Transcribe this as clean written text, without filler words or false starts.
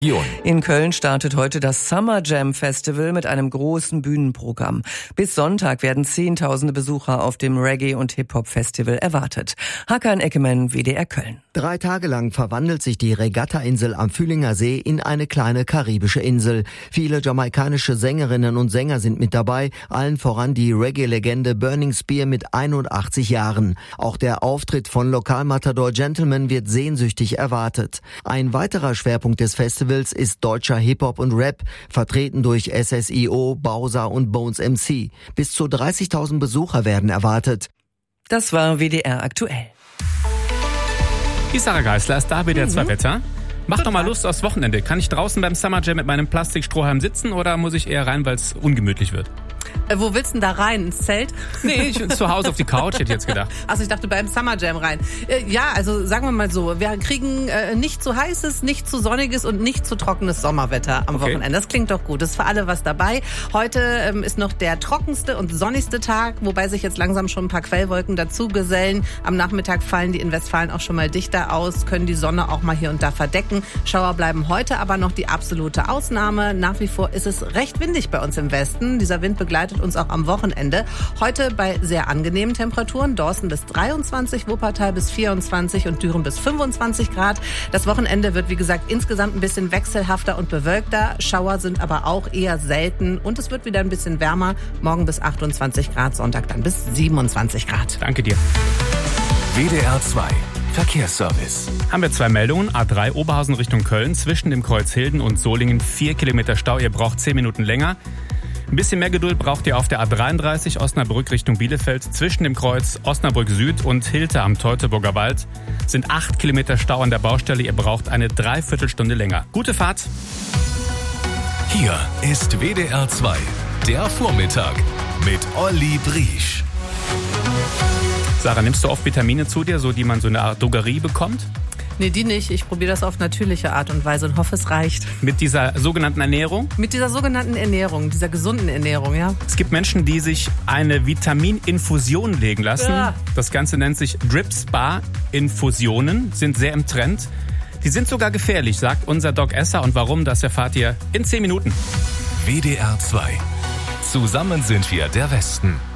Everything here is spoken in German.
In Köln startet heute das Summer Jam Festival mit einem großen Bühnenprogramm. Bis Sonntag werden Zehntausende Besucher auf dem Reggae- und Hip-Hop-Festival erwartet. Hakan Eckemann, WDR Köln. 3 Tage lang verwandelt sich die Regatta-Insel am Fühlinger See in eine kleine karibische Insel. Viele jamaikanische Sängerinnen und Sänger sind mit dabei, allen voran die Reggae-Legende Burning Spear mit 81 Jahren. Auch der Auftritt von Lokalmatador Gentleman wird sehnsüchtig erwartet. Ein weiterer Schwerpunkt des Festivals ist deutscher Hip-Hop und Rap, vertreten durch SSIO, Bowser und Bones MC. Bis zu 30.000 Besucher werden erwartet. Das war WDR aktuell. Die Sarah Geisler ist da, WDR 2 Wetter. Macht doch mal Lust aufs Wochenende. Kann ich draußen beim Summer Jam mit meinem Plastikstrohhalm sitzen oder muss ich eher rein, weil es ungemütlich wird? Wo willst du denn da rein? Ins Zelt? Nee, zu Hause auf die Couch, hätte ich jetzt gedacht. Also ich dachte beim Summer Jam rein. Ja, also sagen wir mal so, wir kriegen nicht zu heißes, nicht zu sonniges und nicht zu trockenes Sommerwetter am Wochenende. Das klingt doch gut, das ist für alle was dabei. Heute ist noch der trockenste und sonnigste Tag, wobei sich jetzt langsam schon ein paar Quellwolken dazu gesellen. Am Nachmittag fallen die in Westfalen auch schon mal dichter aus, können die Sonne auch mal hier und da verdecken. Schauer bleiben heute aber noch die absolute Ausnahme. Nach wie vor ist es recht windig bei uns im Westen. Dieser Wind begleitet uns auch am Wochenende. Heute bei sehr angenehmen Temperaturen. Dorsten bis 23, Wuppertal bis 24 und Düren bis 25 Grad. Das Wochenende wird, wie gesagt, insgesamt ein bisschen wechselhafter und bewölkter. Schauer sind aber auch eher selten und es wird wieder ein bisschen wärmer. Morgen bis 28 Grad, Sonntag dann bis 27 Grad. Danke dir. WDR 2 Verkehrsservice. Haben wir 2 Meldungen. A3 Oberhausen Richtung Köln. Zwischen dem Kreuz Hilden und Solingen 4 Kilometer Stau. Ihr braucht 10 Minuten länger. Ein bisschen mehr Geduld braucht ihr auf der A33 Osnabrück Richtung Bielefeld. Zwischen dem Kreuz Osnabrück Süd und Hilter am Teutoburger Wald sind 8 Kilometer Stau an der Baustelle. Ihr braucht eine Dreiviertelstunde länger. Gute Fahrt. Hier ist WDR 2, der Vormittag mit Olli Briesch. Sarah, nimmst du oft Vitamine zu dir, so die man so in einer Drogerie bekommt? Nee, die nicht. Ich probiere das auf natürliche Art und Weise und hoffe, es reicht. Mit dieser sogenannten Ernährung? Mit dieser sogenannten Ernährung, dieser gesunden Ernährung, ja. Es gibt Menschen, die sich eine Vitamininfusion legen lassen. Ja. Das Ganze nennt sich Drip Spa Infusionen, sind sehr im Trend. Die sind sogar gefährlich, sagt unser Doc Esser. Und warum, das erfahrt ihr in 10 Minuten. WDR 2. Zusammen sind wir der Westen.